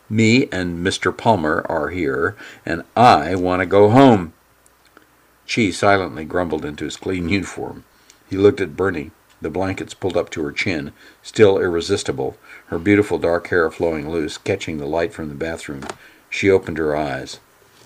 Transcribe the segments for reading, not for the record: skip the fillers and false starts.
Me and Mr. Palmer are here, and I want to go home." Chi silently grumbled into his clean uniform. He looked at Bernie, the blankets pulled up to her chin, still irresistible, her beautiful dark hair flowing loose, catching the light from the bathroom. She opened her eyes.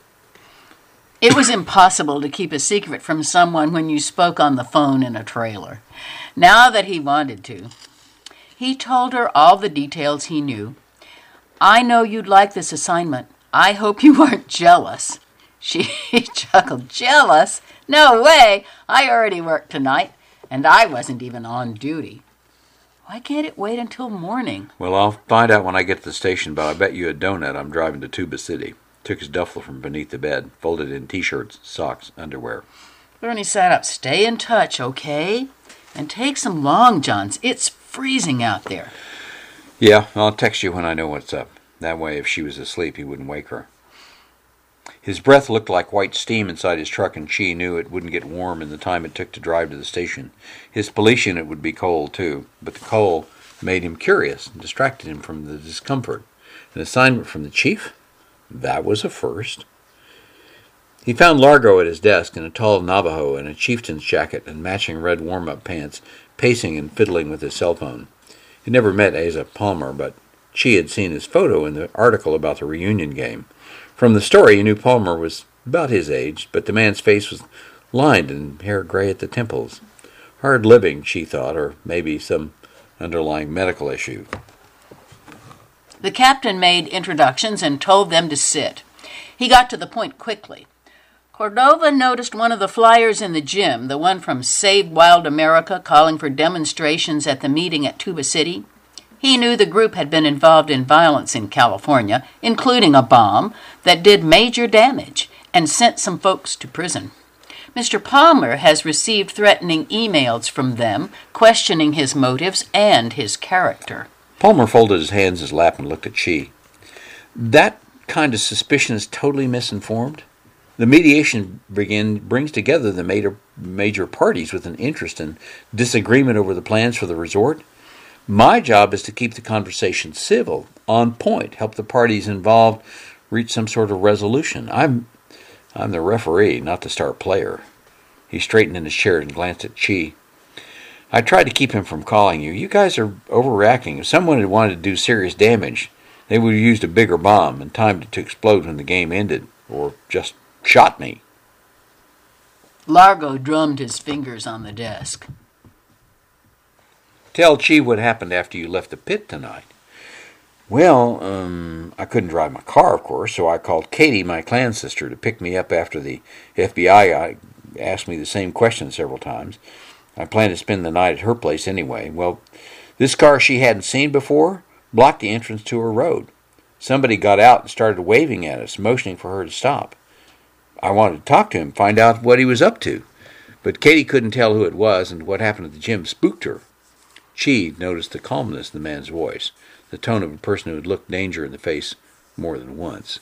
It was impossible to keep a secret from someone when you spoke on the phone in a trailer. Now that he wanted to, he told her all the details he knew. "I know you'd like this assignment. I hope you aren't jealous." She chuckled. "Jealous? No way! I already worked tonight, and I wasn't even on duty." "Why can't it wait until morning?" "Well, I'll find out when I get to the station, but I bet you a donut I'm driving to Tuba City." Took his duffel from beneath the bed, folded in T-shirts, socks, underwear. Bernie sat up. "Stay in touch, okay? And take some long johns. It's freezing out there." "Yeah, I'll text you when I know what's up. That way, if she was asleep, he wouldn't wake her." His breath looked like white steam inside his truck, and Chi knew it wouldn't get warm in the time it took to drive to the station. His police unit would be cold, too, but the cold made him curious and distracted him from the discomfort. An assignment from the chief? That was a first. He found Largo at his desk in a tall Navajo and a chieftain's jacket and matching red warm-up pants, pacing and fiddling with his cell phone. He'd never met Asa Palmer, but Chi had seen his photo in the article about the reunion game. From the story, he knew Palmer was about his age, but the man's face was lined and hair gray at the temples. Hard living, Chi thought, or maybe some underlying medical issue. The captain made introductions and told them to sit. He got to the point quickly. Cordova noticed one of the flyers in the gym, the one from Save Wild America, calling for demonstrations at the meeting at Tuba City. He knew the group had been involved in violence in California, including a bomb that did major damage and sent some folks to prison. Mr. Palmer has received threatening emails from them, questioning his motives and his character. Palmer folded his hands in his lap and looked at Chi. "That kind of suspicion is totally misinformed. The mediation brings together the major parties with an interest and disagreement over the plans for the resort. My job is to keep the conversation civil, on point, help the parties involved reach some sort of resolution. I'm the referee, not the star player." He straightened in his chair and glanced at Chi. "I tried to keep him from calling you. You guys are overreacting. If someone had wanted to do serious damage, they would have used a bigger bomb and timed it to explode when the game ended, or just shot me." Largo drummed his fingers on the desk. "Tell Chi what happened after you left the pit tonight." "Well, I couldn't drive my car, of course, so I called Katie, my clan sister, to pick me up after the FBI asked me the same question several times. I planned to spend the night at her place anyway. Well, this car she hadn't seen before blocked the entrance to her road. Somebody got out and started waving at us, motioning for her to stop. I wanted to talk to him, find out what he was up to, but Katie couldn't tell who it was, and what happened at the gym spooked her." Chi noticed the calmness in the man's voice, the tone of a person who had looked danger in the face more than once.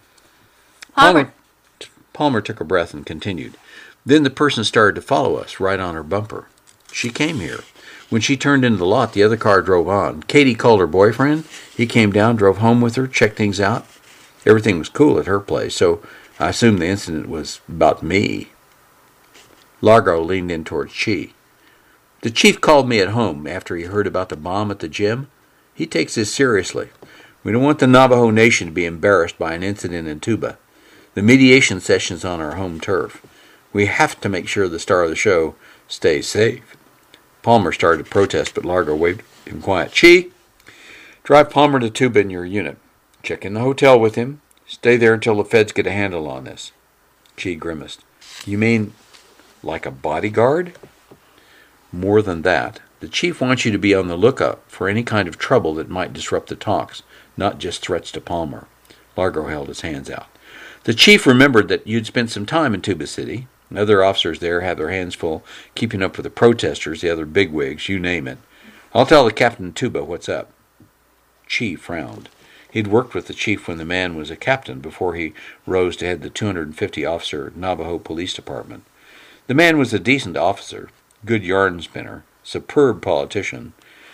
Palmer took a breath and continued. "Then the person started to follow us, right on her bumper. She came here. When she turned into the lot, the other car drove on. Katie called her boyfriend. He came down, drove home with her, checked things out. Everything was cool at her place, so I assumed the incident was about me." Largo leaned in towards Chi. "The chief called me at home after he heard about the bomb at the gym. He takes this seriously. We don't want the Navajo Nation to be embarrassed by an incident in Tuba. The mediation session's on our home turf. We have to make sure the star of the show stays safe." Palmer started to protest, but Largo waved him quiet. "Chi, drive Palmer to Tuba in your unit. Check in the hotel with him. Stay there until the feds get a handle on this." Chi grimaced. "You mean like a bodyguard?" "More than that. The chief wants you to be on the lookout for any kind of trouble that might disrupt the talks, not just threats to Palmer." Largo held his hands out. "The chief remembered that you'd spent some time in Tuba City. Other officers there have their hands full keeping up with the protesters, the other bigwigs, you name it. I'll tell the captain in Tuba what's up." Chi frowned. He'd worked with the chief when the man was a captain before he rose to head the 250-officer Navajo Police Department. The man was a decent officer, good yarn spinner, superb politician.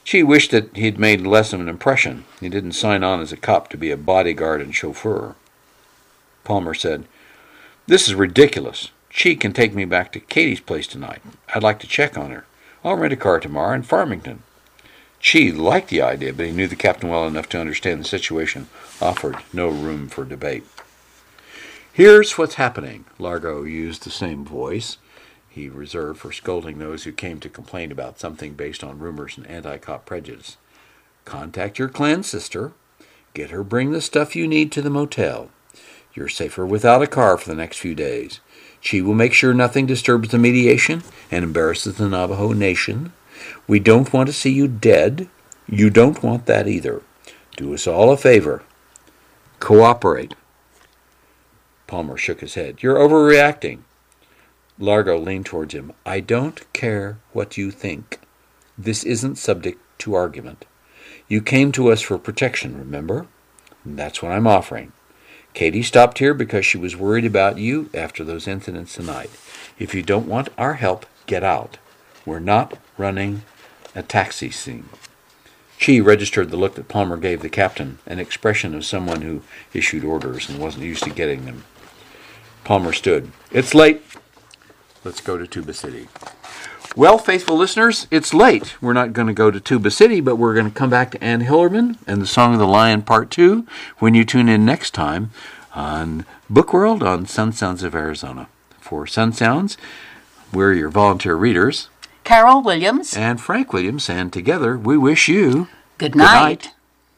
She wished that he'd made less of an impression. He didn't sign on as a cop to be a bodyguard and chauffeur. Palmer said, "This is ridiculous. Chi can take me back to Katie's place tonight. I'd like to check on her. I'll rent a car tomorrow in Farmington." Chi liked the idea, but he knew the captain well enough to understand the situation offered no room for debate. "Here's what's happening." Largo used the same voice he reserved for scolding those who came to complain about something based on rumors and anti-cop prejudice. "Contact your clan sister. Get her bring the stuff you need to the motel. You're safer without a car for the next few days. Chi will make sure nothing disturbs the mediation and embarrasses the Navajo Nation. We don't want to see you dead. You don't want that either. Do us all a favor. Cooperate." Palmer shook his head. "You're overreacting." Largo leaned towards him. "I don't care what you think. This isn't subject to argument. You came to us for protection, remember? That's what I'm offering. Katie stopped here because she was worried about you after those incidents tonight. If you don't want our help, get out. We're not running a taxi scene." Chi registered the look that Palmer gave the captain, an expression of someone who issued orders and wasn't used to getting them. Palmer stood. "It's late. Let's go to Tuba City." Well, faithful listeners, it's late. We're not going to go to Tuba City, but we're going to come back to Ann Hillerman and the Song of the Lion Part 2 when you tune in next time on Book World on Sun Sounds of Arizona. For Sun Sounds, we're your volunteer readers, Carol Williams and Frank Williams, and together we wish you good night.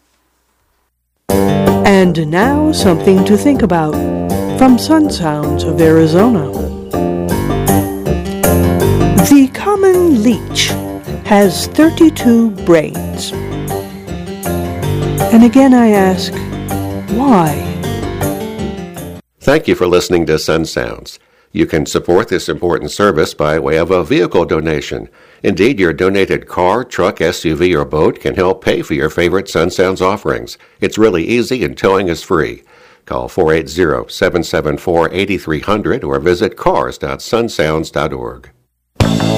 And now something to think about from Sun Sounds of Arizona. The common leech has 32 brains. And again I ask, why? Thank you for listening to Sun Sounds. You can support this important service by way of a vehicle donation. Indeed, your donated car, truck, SUV, or boat can help pay for your favorite Sun Sounds offerings. It's really easy and towing is free. Call 480-774-8300 or visit cars.sunsounds.org.